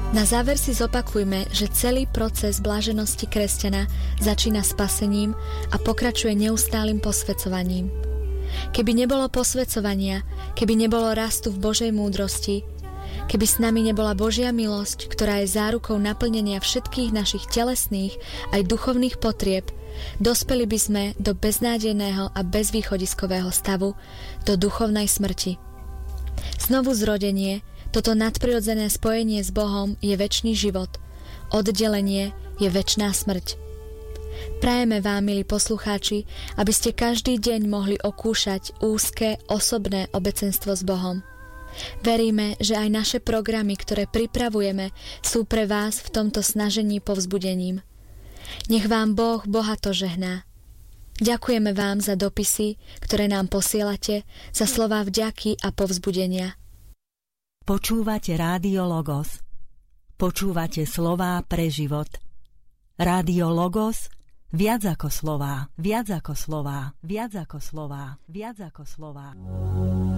Na záver si zopakujme, že celý proces bláženosti kresťana začína spasením a pokračuje neustálym posväcovaním. Keby nebolo posväcovania, keby nebolo rastu v Božej múdrosti, keby s nami nebola Božia milosť, ktorá je zárukou naplnenia všetkých našich telesných aj duchovných potrieb, dospeli by sme do beznádejného a bezvýchodiskového stavu, do duchovnej smrti. Znovu zrodenie, toto nadprirodzené spojenie s Bohom je večný život, oddelenie je večná smrť. Prajeme vám, milí poslucháči, aby ste každý deň mohli okúšať úzke, osobné obecenstvo s Bohom. Veríme, že aj naše programy, ktoré pripravujeme, sú pre vás v tomto snažení povzbudením. Nech vám Boh bohato žehná. Ďakujeme vám za dopisy, ktoré nám posielate, za slová vďaky a povzbudenia. Počúvate Rádio Logos. Počúvate slová pre život. Rádio Logos, viac ako slová, viac ako slová, viac ako slová, viac ako slová.